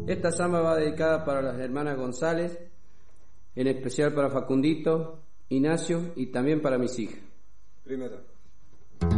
Esta samba va dedicada para las hermanas González, en especial para Facundito, Ignacio y también para mis hijas. Primera.